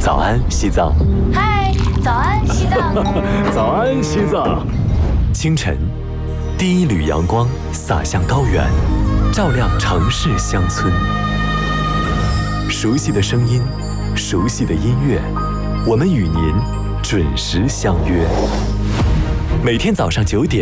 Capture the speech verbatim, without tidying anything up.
早安，西藏。 嗨，早安，西藏。 早安，西藏。清晨，第一缕阳光洒向高原，照亮城市乡村。熟悉的声音，熟悉的音乐，我们与您准时相约。每天早上九点，